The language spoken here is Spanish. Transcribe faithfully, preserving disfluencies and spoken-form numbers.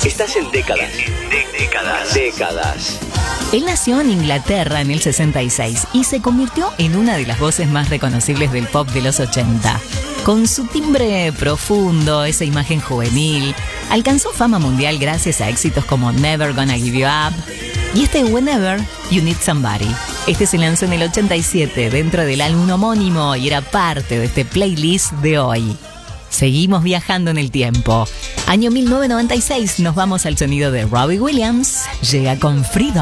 Estás en décadas. Décadas. Décadas. Él nació en Inglaterra en el sesenta y seis y se convirtió en una de las voces más reconocibles del pop de los ochenta. Con su timbre profundo, esa imagen juvenil, alcanzó fama mundial gracias a éxitos como Never Gonna Give You Up y este Whenever You Need Somebody. Este se lanzó en el ochenta y siete dentro del álbum homónimo y era parte de este playlist de hoy. Seguimos viajando en el tiempo. Año mil novecientos noventa y seis, nos vamos al sonido de Robbie Williams. Llega con Freedom.